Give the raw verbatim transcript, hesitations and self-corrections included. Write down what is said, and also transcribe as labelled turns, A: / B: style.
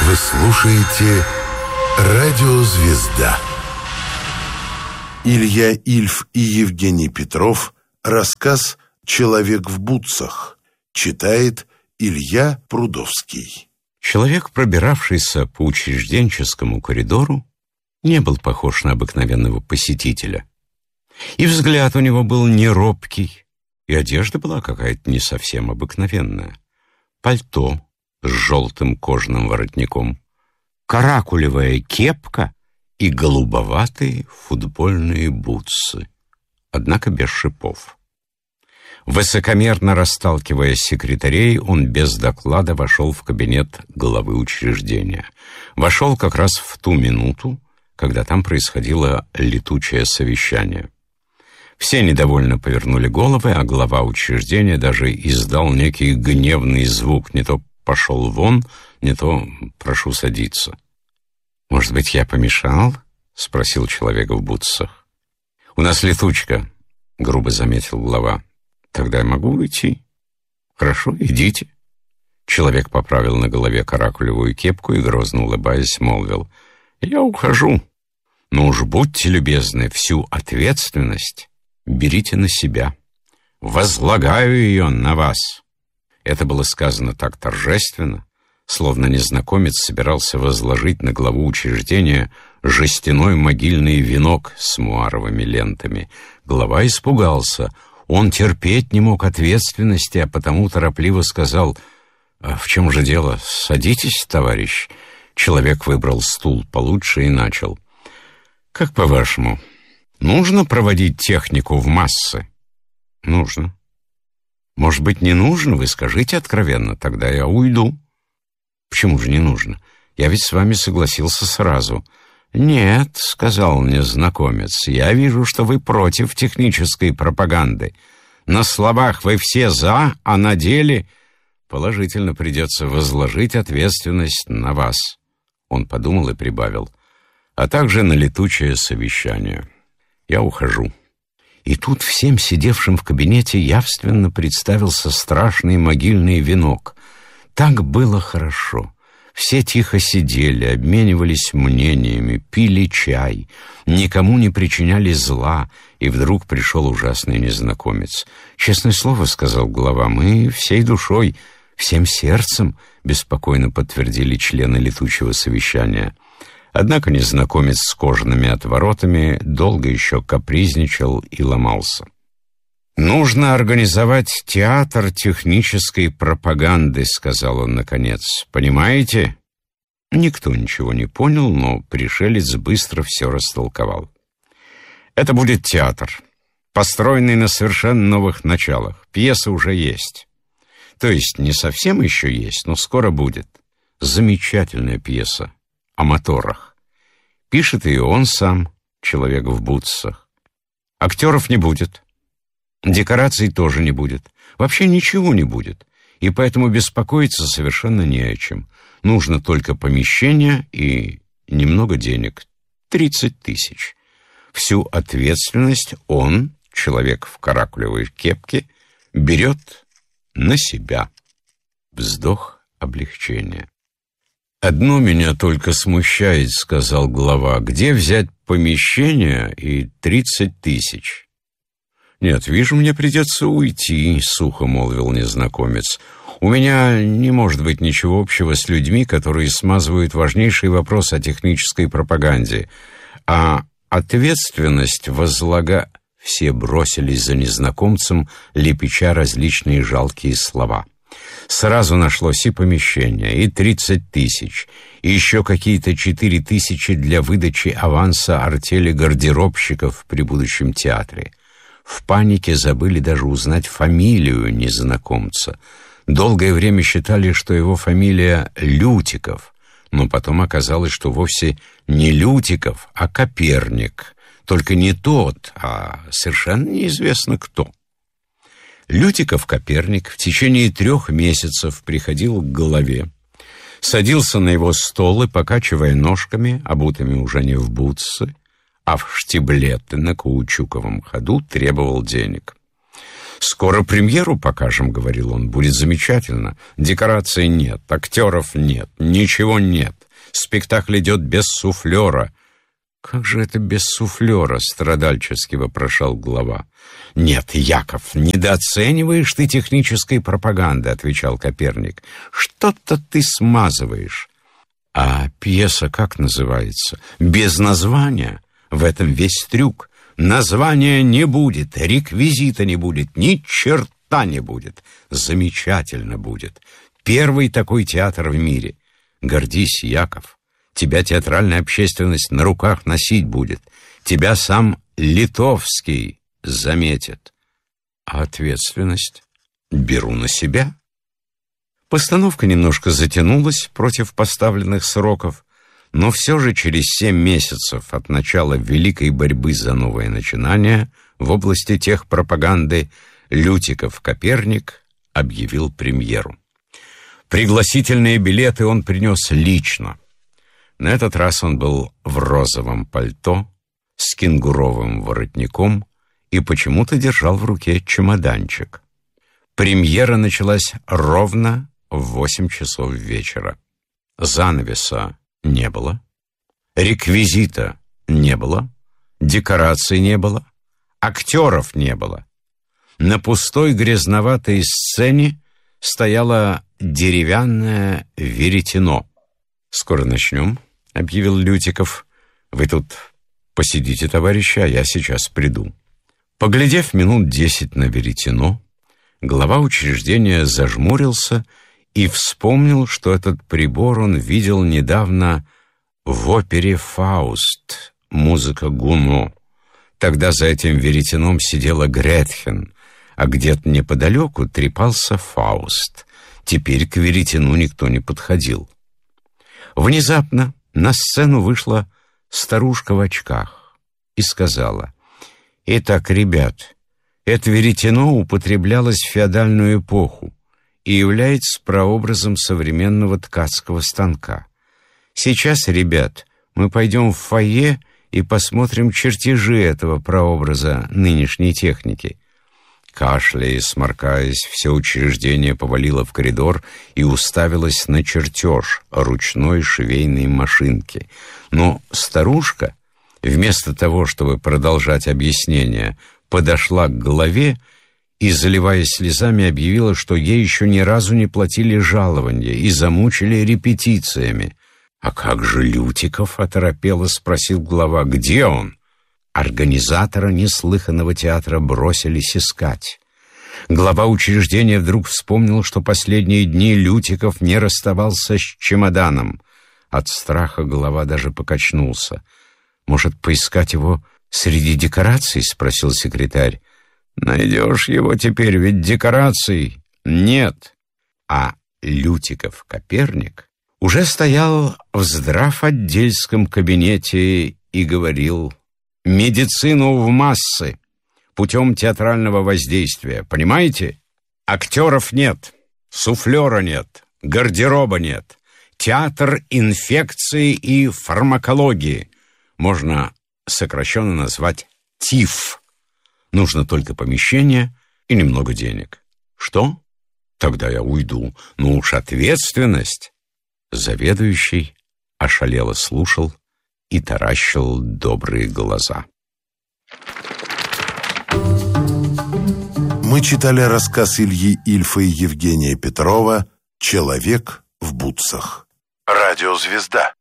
A: Вы слушаете «Радио Звезда». Илья Ильф и Евгений Петров. Рассказ «Человек в бутсах». Читает Илья Прудовский.
B: Человек, пробиравшийся по учрежденческому коридору, не был похож на обыкновенного посетителя. И взгляд у него был не робкий, и одежда была какая-то не совсем обыкновенная. Пальто с желтым кожаным воротником, каракулевая кепка и голубоватые футбольные бутсы, однако без шипов. Высокомерно расталкивая секретарей, он без доклада вошел в кабинет главы учреждения. Вошел как раз в ту минуту, когда там происходило летучее совещание. Все недовольно повернули головы, а глава учреждения даже издал некий гневный звук, не то «пошел вон», не то «прошу садиться». «Может быть, я помешал?» — спросил человек в бутсах. «У нас летучка», — грубо заметил глава. «Тогда я могу уйти?» «Хорошо, идите». Человек поправил на голове каракулевую кепку и, грозно улыбаясь, молвил: «Я ухожу. Но уж будьте любезны, всю ответственность берите на себя. Возлагаю ее на вас». Это было сказано так торжественно, словно незнакомец собирался возложить на главу учреждения жестяной могильный венок с муаровыми лентами. Глава испугался. Он терпеть не мог ответственности, а потому торопливо сказал: «А в чем же дело? Садитесь, товарищ». Человек выбрал стул получше и начал: «Как по-вашему, нужно проводить технику в массы?» «Нужно». «Может быть, не нужно? Вы скажите откровенно, тогда я уйду». «Почему же не нужно? Я ведь с вами согласился сразу». «Нет», — сказал незнакомец, — «я вижу, что вы против технической пропаганды. На словах вы все за, а на деле положительно придется возложить ответственность на вас». Он подумал и прибавил: «а также на летучее совещание. Я ухожу». И тут всем сидевшим в кабинете явственно представился страшный могильный венок. Так было хорошо. Все тихо сидели, обменивались мнениями, пили чай, никому не причиняли зла, и вдруг пришел ужасный незнакомец. «Честное слово, — сказал глава, — мы всей душой, всем сердцем», — беспокойно подтвердили члены летучего совещания. Однако незнакомец с кожаными отворотами долго еще капризничал и ломался. «Нужно организовать театр технической пропаганды», — сказал он наконец. «Понимаете?» Никто ничего не понял, но пришелец быстро все растолковал. «Это будет театр, построенный на совершенно новых началах. Пьеса уже есть. То есть не совсем еще есть, но скоро будет. Замечательная пьеса о моторах. Пишет ее он сам, человек в бутсах. Актеров не будет. Декораций тоже не будет. Вообще ничего не будет. И поэтому беспокоиться совершенно не о чем. Нужно только помещение и немного денег. тридцать тысяч. Всю ответственность он, человек в каракулевой кепке, берет на себя». Вздох облегчения. «Одно меня только смущает, — сказал глава, — где взять помещение и тридцать тысяч?» «Нет, вижу, мне придется уйти», — сухо молвил незнакомец. «У меня не может быть ничего общего с людьми, которые смазывают важнейший вопрос о технической пропаганде. А ответственность возлага...» Все бросились за незнакомцем, лепеча различные жалкие слова. Сразу нашлось и помещение, и тридцать тысяч, и еще какие-то четыре тысячи для выдачи аванса артели гардеробщиков при будущем театре. В панике забыли даже узнать фамилию незнакомца. Долгое время считали, что его фамилия Лютиков, но потом оказалось, что вовсе не Лютиков, а Коперник. Только не тот, а совершенно неизвестно кто. Лютиков-Коперник в течение трех месяцев приходил к голове, садился на его стол и, покачивая ножками, обутыми уже не в бутсы, а в штиблеты на каучуковом ходу, требовал денег. «Скоро премьеру покажем», — говорил он, — «будет замечательно. Декораций нет, актеров нет, ничего нет. Спектакль идет без суфлера». «Как же это без суфлера?» — страдальчески вопрошал глава. «Нет, Яков, недооцениваешь ты технической пропаганды», — отвечал Коперник. «Что-то ты смазываешь». «А пьеса как называется?» «Без названия. В этом весь трюк. Названия не будет, реквизита не будет, ни черта не будет. Замечательно будет. Первый такой театр в мире. Гордись, Яков. Тебя театральная общественность на руках носить будет. Тебя сам Литовский заметит. А ответственность беру на себя». Постановка немножко затянулась против поставленных сроков, но все же через семь месяцев от начала великой борьбы за новое начинание в области техпропаганды Лютиков-Коперник объявил премьеру. Пригласительные билеты он принес лично. На этот раз он был в розовом пальто, с кенгуровым воротником и почему-то держал в руке чемоданчик. Премьера началась ровно в восемь часов вечера. Занавеса не было, реквизита не было, декораций не было, актеров не было. На пустой грязноватой сцене стояло деревянное веретено. «Скоро начнем», — объявил Лютиков. «Вы тут посидите, товарищи, а я сейчас приду». Поглядев минут десять на веретено, глава учреждения зажмурился и вспомнил, что этот прибор он видел недавно в опере «Фауст», музыка Гуно. Тогда за этим веретеном сидела Гретхен, а где-то неподалеку трепался Фауст. Теперь к веретену никто не подходил. Внезапно на сцену вышла старушка в очках и сказала: «Итак, ребят, это веретено употреблялось в феодальную эпоху и является прообразом современного ткацкого станка. Сейчас, ребят, мы пойдем в фойе и посмотрим чертежи этого прообраза нынешней техники». Кашляя и сморкаясь, все учреждение повалило в коридор и уставилось на чертеж ручной швейной машинки. Но старушка, вместо того, чтобы продолжать объяснение, подошла к главе и, заливаясь слезами, объявила, что ей еще ни разу не платили жалования и замучили репетициями. «А как же Лютиков?» — оторопело спросил глава. «Где он?» Организатора неслыханного театра бросились искать. Глава учреждения вдруг вспомнил, что последние дни Лютиков не расставался с чемоданом. От страха глава даже покачнулся. «Может, поискать его среди декораций?» — спросил секретарь. «Найдешь его теперь, ведь декораций нет». А Лютиков-Коперник уже стоял в здравотдельском кабинете и говорил: «Медицину в массы, путем театрального воздействия, понимаете? Актеров нет, суфлера нет, гардероба нет. Театр инфекции и фармакологии. Можно сокращенно назвать ТИФ. Нужно только помещение и немного денег». «Что? Тогда я уйду. Ну уж ответственность». Заведующий ошалело слушал и таращил добрые глаза.
A: Мы читали рассказ Ильи Ильфа и Евгения Петрова «Человек в бутсах». Радиозвезда.